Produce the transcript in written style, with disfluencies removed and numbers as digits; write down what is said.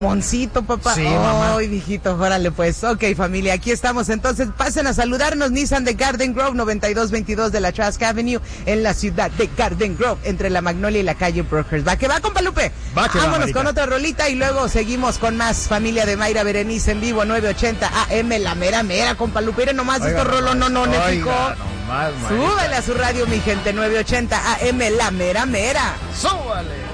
Moncito, papá. Sí, mamá. Ay, mijito, órale pues. Ok, familia, aquí estamos. Entonces, pasen a saludarnos. Nissan de Garden Grove, 9222 de la Trask Avenue, en la ciudad de Garden Grove, entre la Magnolia y la calle Brokers. ¿Va que va, compa Lupe? Vámonos con otra rolita y luego seguimos con más familia de Mayra Berenice en vivo, 980 AM, la mera mera, compa Lupe. Miren nomás estos rolos, no, México. Súbale a su radio, mi gente, 980 AM, la mera mera. Súbale.